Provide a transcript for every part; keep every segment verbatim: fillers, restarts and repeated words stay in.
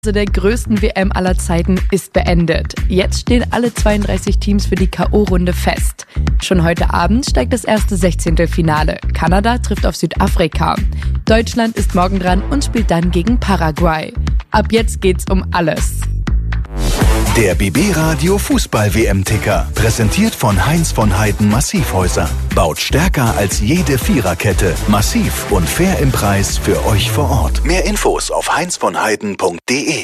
Der größten W M aller Zeiten ist beendet. Jetzt stehen alle zweiunddreißig Teams für die K O-Runde fest. Schon heute Abend steigt das erste Sechzehntelfinale. Kanada trifft auf Südafrika. Deutschland ist morgen dran und spielt dann gegen Paraguay. Ab jetzt geht's um alles. Der B B Radio Fußball-W M-Ticker, präsentiert von Heinz von Heiden Massivhäuser. Baut stärker als jede Viererkette. Massiv und fair im Preis für euch vor Ort. Mehr Infos auf heinz von heiden punkt de.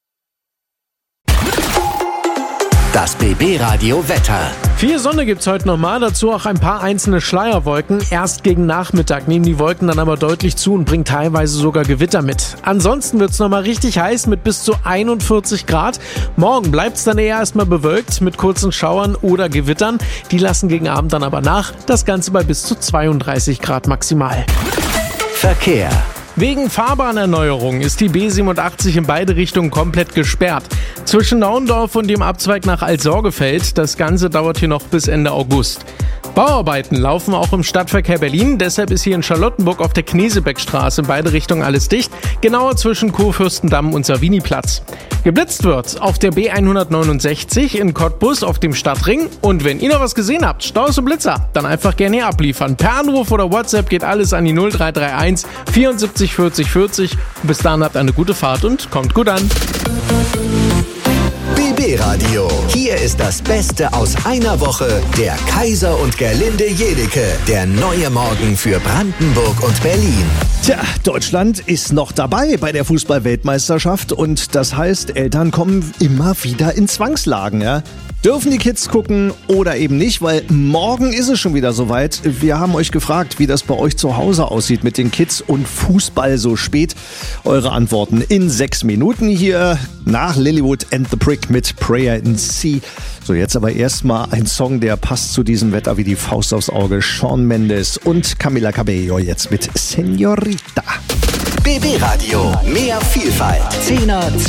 Das B B Radio Wetter. Viel Sonne gibt's heute nochmal, dazu auch ein paar einzelne Schleierwolken. Erst gegen Nachmittag nehmen die Wolken dann aber deutlich zu und bringen teilweise sogar Gewitter mit. Ansonsten wird's nochmal richtig heiß mit bis zu einundvierzig Grad. Morgen bleibt's dann eher erstmal bewölkt mit kurzen Schauern oder Gewittern. Die lassen gegen Abend dann aber nach. Das Ganze bei bis zu zweiunddreißig Grad maximal. Verkehr. Wegen Fahrbahnerneuerung ist die B siebenundachtzig in beide Richtungen komplett gesperrt. Zwischen Naundorf und dem Abzweig nach Alt-Sorgefeld. Das Ganze dauert hier noch bis Ende August. Bauarbeiten laufen auch im Stadtverkehr Berlin, deshalb ist hier in Charlottenburg auf der Knesebeckstraße in beide Richtungen alles dicht, genauer zwischen Kurfürstendamm und Saviniplatz. Geblitzt wird auf der B hundertneunundsechzig in Cottbus auf dem Stadtring, und wenn ihr noch was gesehen habt, Staus und Blitzer, dann einfach gerne hier abliefern. Per Anruf oder WhatsApp geht alles an die null drei drei eins vierundsiebzig vierzig vierzig. Bis dahin habt eine gute Fahrt und kommt gut an. B B Radio. Hier ist das Beste aus einer Woche. Der Kaiser und Gerlinde Jedecke. Der neue Morgen für Brandenburg und Berlin. Tja, Deutschland ist noch dabei bei der Fußball-Weltmeisterschaft, und das heißt, Eltern kommen immer wieder in Zwangslagen, ja. Dürfen die Kids gucken oder eben nicht, weil morgen ist es schon wieder soweit. Wir haben euch gefragt, wie das bei euch zu Hause aussieht mit den Kids und Fußball so spät. Eure Antworten in sechs Minuten hier nach Lilywood and the Prick mit Prayer in Sea. So, jetzt aber erstmal ein Song, der passt zu diesem Wetter wie die Faust aufs Auge. Shawn Mendes und Camila Cabello jetzt mit Señorita. B B Radio. Mehr Vielfalt. Zehner,